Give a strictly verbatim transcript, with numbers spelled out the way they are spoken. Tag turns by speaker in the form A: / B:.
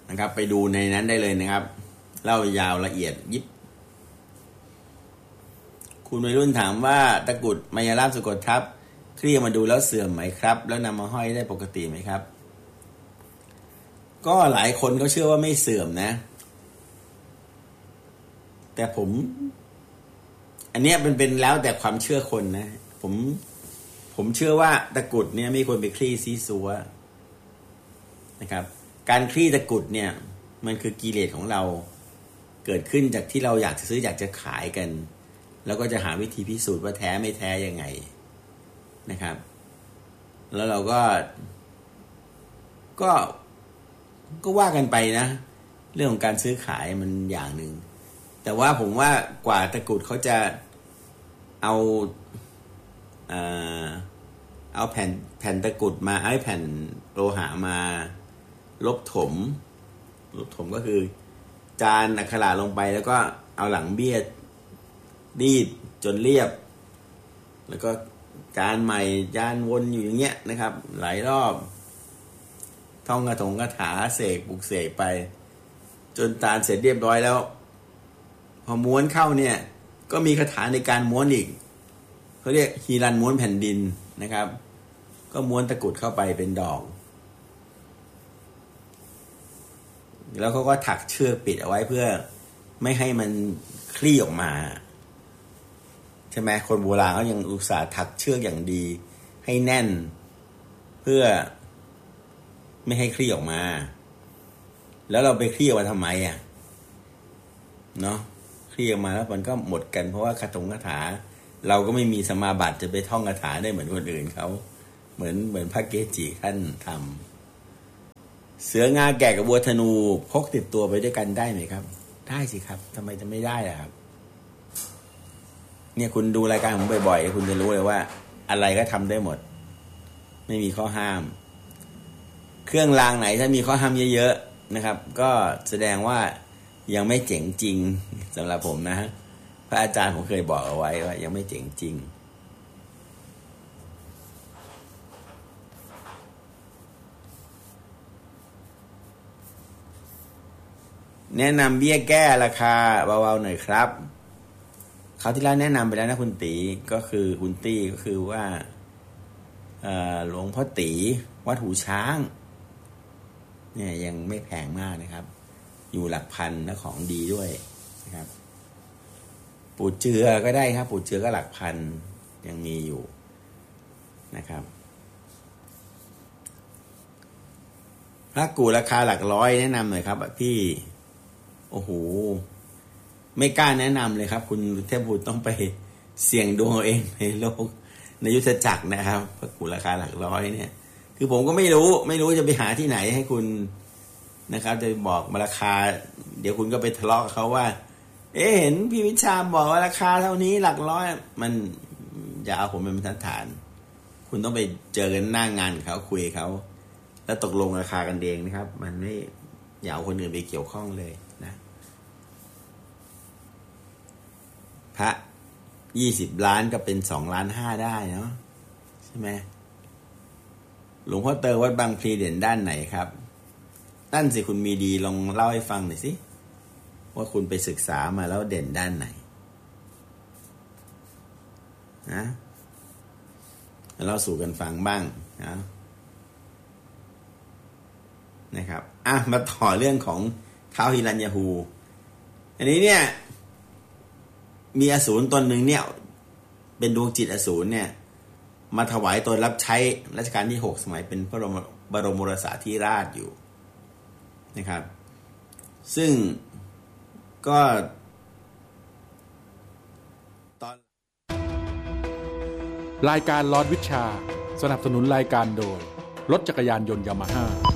A: นะครับไปดูในนั้นได้เลยนะครับเล่ายาวละเอียดยิบคุณวัยรุ่นถามว่าตะกุดมายาลาภสะกดทับคลี่มาดูแล้วเสื่อมไหมครับแล้วนำมาห้อยได้ปกติไหมครับก็หลายคนก็เชื่อว่าไม่เสื่อมนะแต่ผมอันเนี้ยเป็นเป็นแล้วแต่ความเชื่อคนนะผมผมเชื่อว่าตะกุดเนี่ยไม่ควรไปคลี่ซีซัวนะครับการคลี่ตะกุดเนี่ยมันคือกิเลสของเราเกิดขึ้นจากที่เราอยากจะซื้ออยากจะขายกันแล้วก็จะหาวิธีพิสูจน์ว่าแท้ไม่แท้ยังไงนะครับแล้วเราก็ก็ก็ว่ากันไปนะเรื่องของการซื้อขายมันอย่างหนึ่งแต่ว่าผมว่ากว่าตะกุดเขาจะเอาเอ่อเอาแผ่นแผ่นตะกุดมาเอาแผ่นโลหะมาลบถมลบถมก็คือจานอักขระลงไปแล้วก็เอาหลังเบี้ยดีดจนเรียบแล้วก็จานใหม่จานวนอยู่อย่างเงี้ยนะครับหลายรอบท่องกระถงกระถาเสกปลุกเสกไปจนจานเสร็จเรียบร้อยแล้วพอม้วนเข้าเนี่ยก็มีคาถาในการม้วนอีกเขาเรียกฮีรันม้วนแผ่นดินนะครับก็ม้วนตะกุดเข้าไปเป็นดอกแล้วเขาก็ถักเชือกปิดเอาไว้เพื่อไม่ให้มันคลี่ออกมาใช่ไหมคนโบราณเขายังอุตส่าห์ถักเชือกอย่างดีให้แน่นเพื่อไม่ให้คลี่ออกมาแล้วเราไปคลี่ออกมาทำไมอ่ะเนาะคลี่ออกมาแล้วมันก็หมดกันเพราะว่าคาถงคาถาเราก็ไม่มีสมาบัติจะไปท่องคาถาได้เหมือนคนอื่นเขาเหมือนเหมือนพระเกจิท่านทำเสืองาแก่กับวัวธนูพกติดตัวไปด้วยกันได้ไหมครับได้สิครับทำไมจะไม่ได้ล่ะครับเนี่ยคุณดูรายการผมบ่อยๆคุณจะรู้เลยว่าอะไรก็ทำได้หมดไม่มีข้อห้ามเครื่องรางไหนถ้ามีข้อห้ามเยอะๆนะครับก็แสดงว่ายังไม่เจ๋งจริงสำหรับผมนะพระอาจารย์ผมเคยบอกเอาไว้ว่ายังไม่เจ๋งจริงแนะนำเบี้ยแก้ราคาเบาๆหน่อยครับคราวที่แล้วแนะนำไปแล้วนะคุณตีก็คือคุณตี้ก็คือว่าหลวงพ่อตีวัดหูช้างเนี่ยยังไม่แพงมากนะครับอยู่หลักพันและของดีด้วยนะครับปูเจือก็ได้ครับปูเจือก็หลักพันยังมีอยู่นะครับพระกูราคาหลักร้อยแนะนำหน่อยครับพี่โอ้โหไม่กล้าแนะนำเลยครับคุณเทพบุตรต้องไปเสี่ยงดวงเอาเองในโลกในยุทธจักรนะครับพระกูราคาหลักร้อยเนี่ยคือผมก็ไม่รู้ไม่รู้จะไปหาที่ไหนให้คุณนะครับจะบอกราคาเดี๋ยวคุณก็ไปทะเลาะกับเขาว่าเอ๊ะเห็นพี่วิชาบอกว่าราคาเท่านี้หลักร้อยมันอย่าเอาผมเป็นบรรทัดฐานคุณต้องไปเจอกันหน้างานเขาคุยเขาแล้วตกลงราคากันเองนะครับมันไม่อย่าเอาคนอื่นไปเกี่ยวข้องเลยนะพระยี่สิบล้านก็เป็นสองล้านห้าได้เนาะใช่ไหมหลวงพ่อเตอวัดบางพลีเด่นด้านไหนครับนั่นสิคุณมีดีลองเล่าให้ฟังหน่อยสิว่าคุณไปศึกษามาแล้วเด่นด้านไหนนะเล่าสู่กันฟังบ้างนะนะครับอ่ะมาต่อเรื่องของท้าวฮิรัญญฮูอันนี้เนี่ยมีอสูรตนหนึ่งเนี่ยเป็นดวงจิตอสูรเนี่ยมาถวายตนรับใช้รัชกาลที่หกสมัยเป็นพระบรมโอรสาธิราชอยู่นะครับซึ่งก็ตอน
B: รายการลอดวิชาสนับสนุนรายการโดยรถจักรยานยนต์ยามาฮ่า